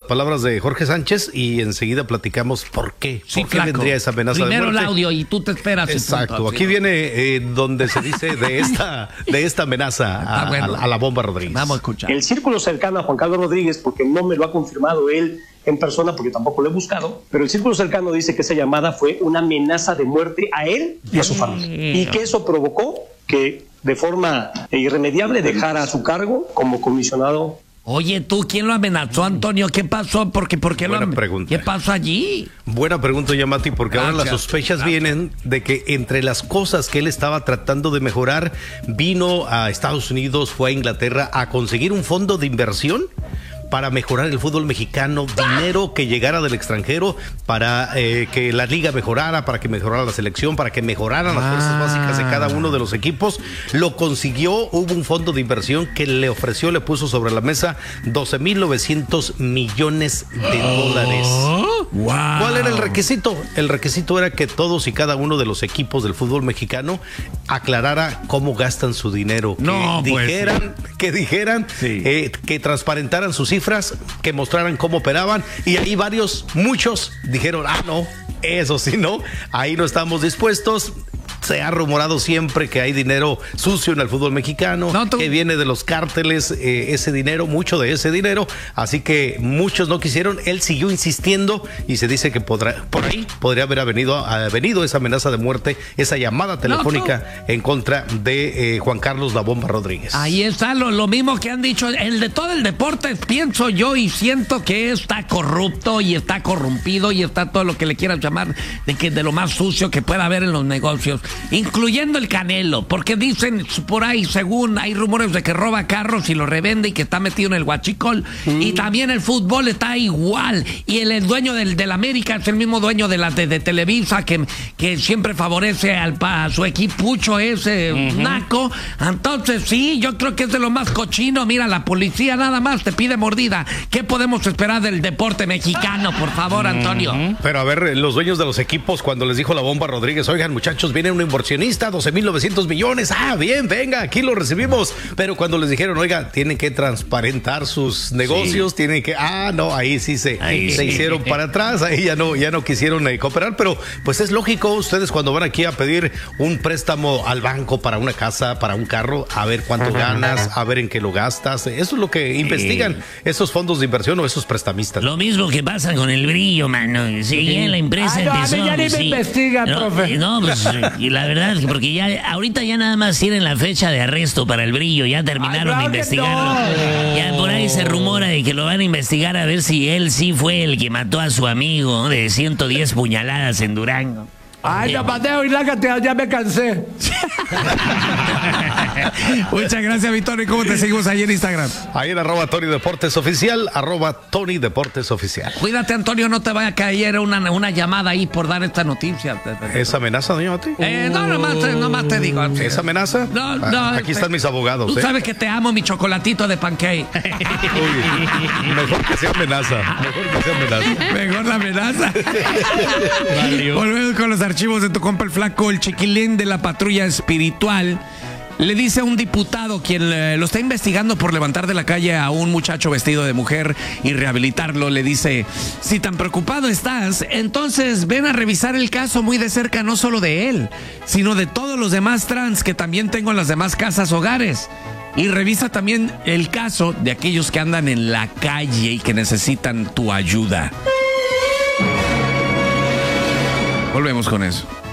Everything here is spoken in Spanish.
palabras de Jorge Sánchez y enseguida platicamos por qué. Sí, ¿Por qué vendría esa amenaza de muerte? Primero el audio y tú te esperas. Exacto. Aquí viene donde se dice de esta amenaza a la Bomba Rodríguez. Vamos a escuchar. El círculo cercano a Juan Carlos Rodríguez, porque no me lo ha confirmado él en persona, porque tampoco lo he buscado, pero el círculo cercano dice que esa llamada fue una amenaza de muerte a él y a su familia. Y que eso provocó que de forma irremediable dejara su cargo como comisionado. Oye, ¿tú quién lo amenazó, Antonio? ¿Qué pasó? ¿Por qué Buena pregunta. ¿Qué pasó allí? Buena pregunta, Yamati, porque ahora las sospechas vienen de que entre las cosas que él estaba tratando de mejorar, vino a Estados Unidos, fue a Inglaterra a conseguir un fondo de inversión para mejorar el fútbol mexicano, dinero que llegara del extranjero para que la liga mejorara, para que mejorara la selección, para que mejoraran las fuerzas básicas de cada uno de los equipos. Lo consiguió, hubo un fondo de inversión que le ofreció, le puso sobre la mesa 12,900 millones de dólares. Wow. ¿Cuál era el requisito? El requisito era que todos y cada uno de los equipos del fútbol mexicano aclarara cómo gastan su dinero. Que dijeran, que transparentaran sus cifras, que mostraran cómo operaban, y ahí muchos dijeron, no, eso sí, no, ahí no estamos dispuestos. Se ha rumorado siempre que hay dinero sucio en el fútbol mexicano, que viene de los cárteles, ese dinero, mucho de ese dinero, así que muchos no quisieron. Él siguió insistiendo y se dice que por ahí podría haber venido esa amenaza de muerte, esa llamada telefónica en contra de Juan Carlos La Bomba Rodríguez. Ahí está lo mismo que han dicho, el de todo el deporte, pienso yo y siento que está corrupto y está corrompido y está todo lo que le quieras llamar de lo más sucio que pueda haber en los negocios, incluyendo el Canelo, porque dicen por ahí, según hay rumores de que roba carros y los revende y que está metido en el huachicol, y también el fútbol está igual, y el dueño del América es el mismo dueño de Televisa, que siempre favorece a su equipucho ese naco. Entonces sí, yo creo que es de lo más cochino. Mira, la policía nada más te pide mordida. ¿Qué podemos esperar del deporte mexicano, por favor, Antonio? Pero a ver, los dueños de los equipos, cuando les dijo La Bomba Rodríguez, oigan muchachos, viene un inversionista, 12,900 millones, bien, venga, aquí lo recibimos. Pero cuando les dijeron, oiga, tienen que transparentar sus negocios, tienen que, no, ahí sí se hicieron para atrás, ahí ya no quisieron cooperar. Pero pues es lógico, ustedes cuando van aquí a pedir un préstamo al banco para una casa, para un carro, a ver cuánto ganas, a ver en qué lo gastas, eso es lo que investigan esos fondos de inversión o esos prestamistas. Lo mismo que pasa con el brillo, mano. Sí, la empresa empezó. A mí ya ni me investiga, profe. No, pues, y la verdad, porque ya ahorita ya nada más tienen la fecha de arresto para el brillo, ya terminaron de investigarlo. No. Ya por ahí se rumora de que lo van a investigar a ver si él sí fue el que mató a su amigo de 110 puñaladas en Durango. Ay, no, Mateo, y ya me cansé. Muchas gracias, Víctor. ¿Y cómo te seguimos ahí en Instagram? Ahí en @Tony Deportes Oficial, @Tony Deportes Oficial. Cuídate, Antonio, no te vaya a caer una llamada ahí por dar esta noticia. ¿Esa amenaza, doña Mati? No, nomás te digo. ¿Esa amenaza? No. Aquí están mis abogados. Tú sabes que te amo, mi chocolatito de pancake. Uy, mejor que sea amenaza. Mejor la amenaza. Volvemos con los archivos de tu compa el Flaco, el chiquilín de la patrulla espiritual. Le dice a un diputado, quien lo está investigando por levantar de la calle a un muchacho vestido de mujer y rehabilitarlo, le dice: si tan preocupado estás, entonces ven a revisar el caso muy de cerca, no solo de él, sino de todos los demás trans que también tengo en las demás casas hogares. Y revisa también el caso de aquellos que andan en la calle y que necesitan tu ayuda. Volvemos con eso.